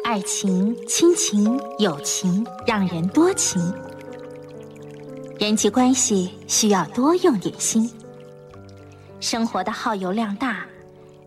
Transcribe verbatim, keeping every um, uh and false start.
爱情、亲情、友情让人多情，人际关系需要多用点心。生活的耗油量大，